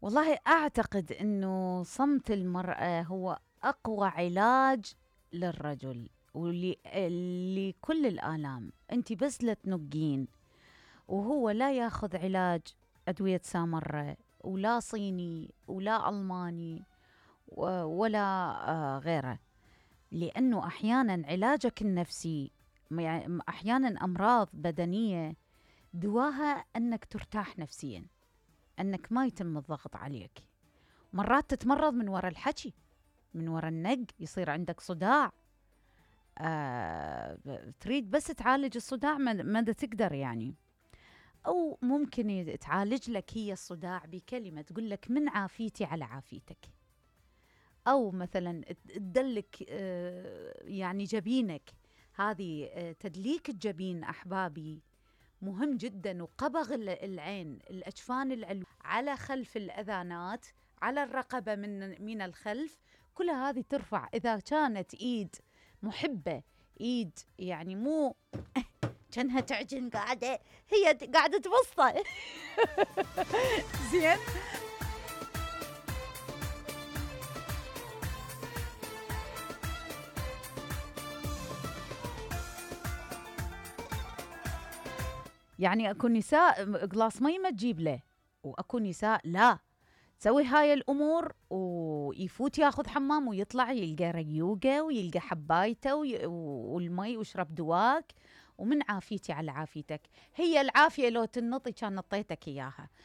والله أعتقد إنه صمت المرأة هو أقوى علاج للرجل لكل الآلام. أنت بس لا تنقين وهو لا ياخذ علاج أدوية سامرة ولا صيني ولا ألماني ولا غيره، لأنه أحيانا علاجك النفسي، يعني أحيانا أمراض بدنية دواها أنك ترتاح نفسيا، أنك ما يتم الضغط عليك. مرات تتمرض من وراء الحكي، من وراء النق، يصير عندك صداع. تريد بس تعالج الصداع ماذا تقدر يعني. أو ممكن تعالج لك هي الصداع بكلمة تقول لك من عافيتي على عافيتك. أو مثلا تدلك يعني جبينك، هذه تدليك الجبين أحبابي مهم جدا. وقبغ العين، الأجفان العلوية على خلف الأذانات، على الرقبة من الخلف، كل هذه ترفع. إذا كانت إيد محبة، إيد يعني مو كانها تعجن قاعدة، هي قاعدة تبسطة زين. يعني اكو نساء قلاص مي ما تجيب له، واكو نساء لا تسوي هاي الامور ويفوت ياخذ حمام ويطلع يلقى ريوقه ويلقى حبايته والمي ويشرب دواك. ومن عافيتي على عافيتك، هي العافيه لو تنطي كان نطيتك اياها.